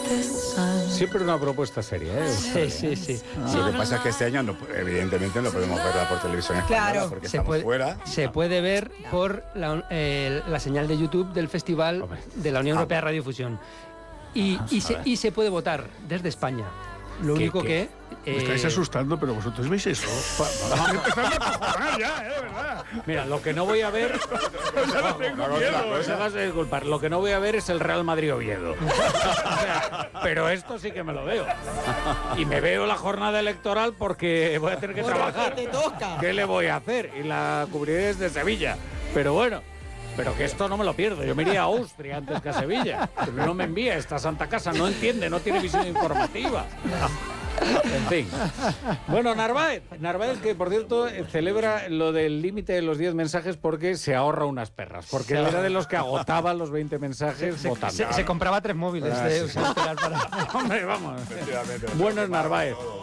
Siempre una propuesta seria, ¿eh? Sí. Lo que pasa es que este año, evidentemente, no podemos verla por televisión española porque estamos fuera. Se puede ver por la señal de YouTube del Festival de la Unión Europea de Radiodifusión. Y se puede votar desde España. Lo único que... Me estáis asustando, pero vosotros veis eso. Vamos a empezar a acojonar ya, de verdad. Mira, lo que no voy a ver... Lo que no voy a ver es el Real Madrid-Oviedo. O sea, pero esto sí que me lo veo. Y me veo la jornada electoral porque voy a tener que trabajar. ¿Qué te toca? ¿Qué le voy a hacer? Y la cubriré desde Sevilla. Pero bueno... Pero que esto no me lo pierdo. Yo me iría a Austria antes que a Sevilla. Pero no me envía esta santa casa. No entiende, no tiene visión informativa. En fin. Bueno, Narváez, que por cierto celebra lo del límite de los 10 mensajes porque se ahorra unas perras. Porque él era de los que agotaba los 20 mensajes votando. Se compraba 3 móviles. Hombre, vamos. Bueno, es Narváez.